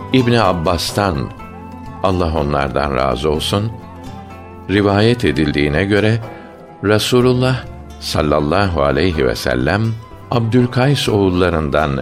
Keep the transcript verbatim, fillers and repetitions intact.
İbni Abbas'tan, Allah onlardan razı olsun, rivayet edildiğine göre Resulullah sallallahu aleyhi ve sellem Abdülkays oğullarından